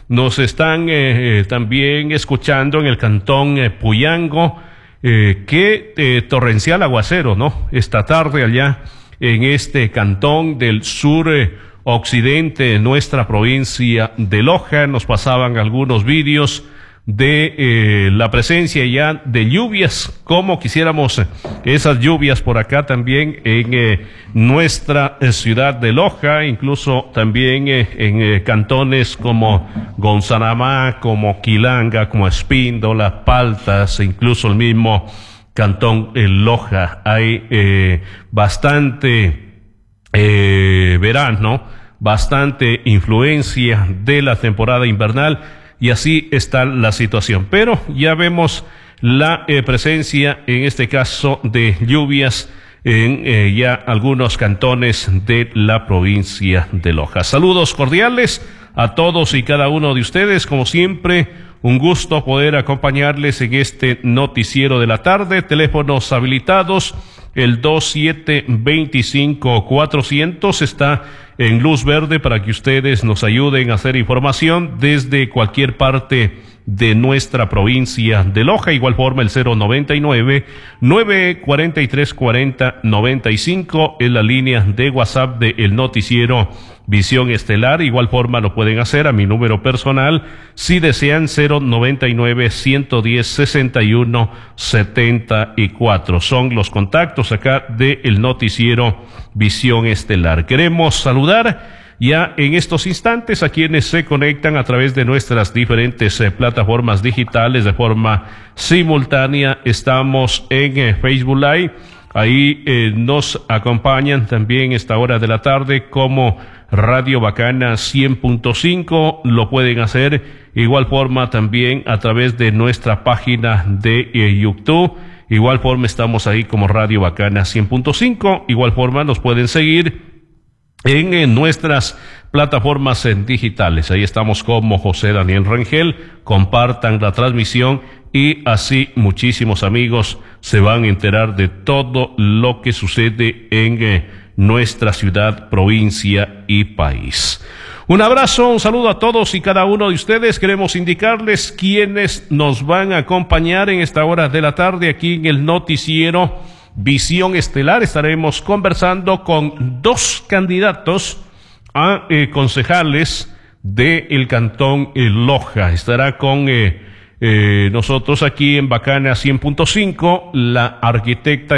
Nos están también escuchando en el cantón Puyango. Qué torrencial aguacero, ¿no? Esta tarde allá en este cantón del sur occidente de nuestra provincia de Loja. Nos pasaban algunos vídeos de la presencia ya de lluvias, como quisiéramos esas lluvias por acá también en nuestra ciudad de Loja, incluso también en cantones como Gonzanamá, como Quilanga, como Espíndola, Paltas, e incluso el mismo cantón Loja. Hay bastante verano, bastante influencia de la temporada invernal, y así está la situación. Pero ya vemos la presencia, en este caso, de lluvias en ya algunos cantones de la provincia de Loja. Saludos cordiales a todos y cada uno de ustedes. Como siempre, un gusto poder acompañarles en este noticiero de la tarde. Teléfonos habilitados, el 2725-400 está en luz verde para que ustedes nos ayuden a hacer información desde cualquier parte de nuestra provincia de Loja. Igual forma el 099-943-4095 es la línea de WhatsApp de el noticiero Visión Estelar. Igual forma lo pueden hacer a mi número personal si desean, 099-110-6174. Son los contactos acá de el noticiero Visión Estelar. Queremos saludar ya en estos instantes a quienes se conectan a través de nuestras diferentes plataformas digitales de forma simultánea. Estamos en Facebook Live. Ahí nos acompañan también esta hora de la tarde como Radio Bacana 100.5. Lo pueden hacer igual forma también a través de nuestra página de YouTube. Igual forma estamos ahí como Radio Bacana 100.5. Igual forma nos pueden seguir en nuestras plataformas digitales. Ahí estamos como José Daniel Rangel. Compartan la transmisión y así muchísimos amigos se van a enterar de todo lo que sucede en nuestra ciudad, provincia y país. Un abrazo, un saludo a todos y cada uno de ustedes. Queremos indicarles quiénes nos van a acompañar en esta hora de la tarde aquí en el noticiero Visión Estelar. Estaremos conversando con dos candidatos a concejales del cantón Loja. Estará con nosotros aquí en Bacana 100.5 la arquitecta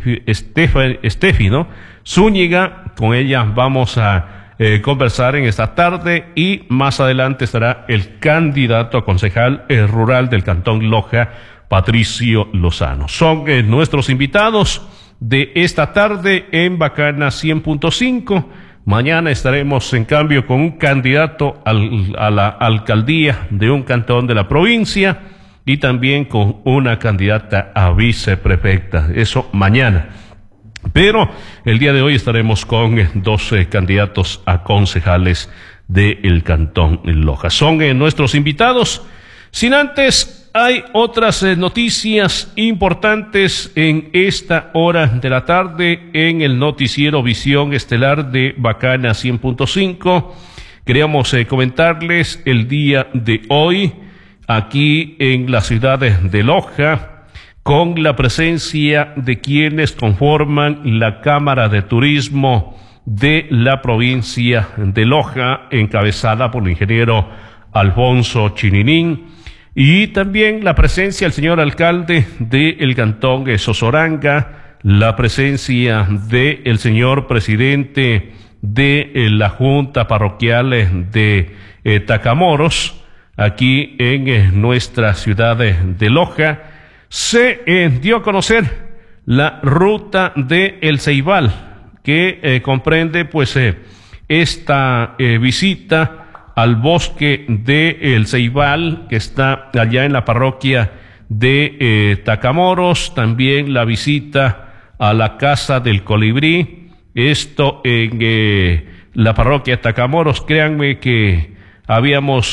Estefi, ¿no? Zúñiga. Con ella vamos a conversar en esta tarde, y más adelante estará el candidato a concejal rural del cantón Loja, Patricio Lozano. Son nuestros invitados de esta tarde en Bacana 100.5. Mañana estaremos en cambio con un candidato a la alcaldía de un cantón de la provincia y también con una candidata a viceprefecta. Eso mañana. Pero el día de hoy estaremos con dos candidatos a concejales del cantón Loja. Son nuestros invitados. Sin antes, hay otras noticias importantes en esta hora de la tarde en el noticiero Visión Estelar de Bacana 100.5. Queríamos comentarles el día de hoy aquí en la ciudad de Loja, con la presencia de quienes conforman la Cámara de Turismo de la provincia de Loja, encabezada por el ingeniero Alfonso Chininín, y también la presencia del señor alcalde del cantón Sozoranga, la presencia del señor presidente de la Junta Parroquial de Tacamoros, aquí en nuestra ciudad de Loja. Se dio a conocer la ruta de El Ceibal, que comprende pues esta visita al bosque de El Ceibal, que está allá en la parroquia de Tacamoros. También la visita a la Casa del Colibrí, esto en la parroquia de Tacamoros. Créanme que habíamos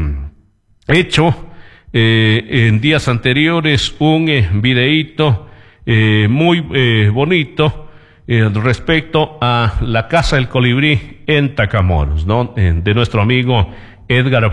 hecho en días anteriores un videíto muy bonito respecto a la Casa del Colibrí en Tacamoros, ¿no? De nuestro amigo Edgar